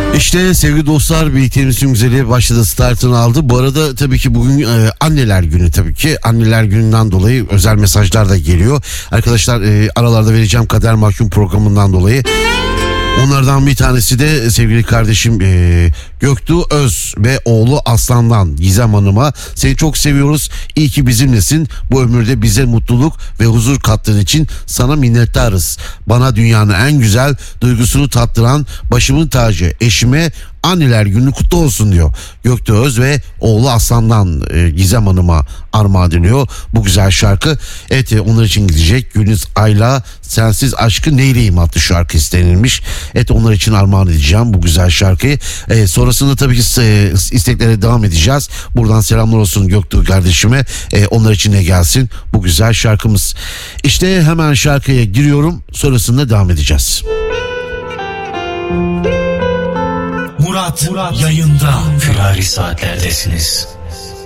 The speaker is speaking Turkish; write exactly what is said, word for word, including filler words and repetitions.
İşte sevgili dostlar, birlikteliğimizin güzeli başladı, startını aldı. Bu arada tabii ki bugün e, anneler günü, tabii ki anneler gününden dolayı özel mesajlar da geliyor. Arkadaşlar e, aralarda vereceğim Kader Mahkum programından dolayı. Onlardan bir tanesi de sevgili kardeşim e, Göktuğ Öz ve oğlu Aslan'dan Gizem Hanım'a. Seni çok seviyoruz. İyi ki bizimlesin. Bu ömürde bize mutluluk ve huzur kattığın için sana minnettarız. Bana dünyanın en güzel duygusunu tattıran başımın tacı eşime anneler günü kutlu olsun diyor. Göktuğ Öz ve oğlu Aslan'dan e, Gizem Hanım'a armağan ediliyor bu güzel şarkı. Evet, e, onlar için gidecek. Güliz Ayla Sensiz Aşkı Neyleyim adlı şarkı istenilmiş. Evet, onlar için armağan edeceğim bu güzel şarkıyı. E, sonrasında tabii ki e, isteklere devam edeceğiz. Buradan selamlar olsun Göktuğ kardeşime. E, onlar için de gelsin bu güzel şarkımız. İşte hemen şarkıya giriyorum. Sonrasında devam edeceğiz. Murat, Murat yayında. Firari saatlerdesiniz.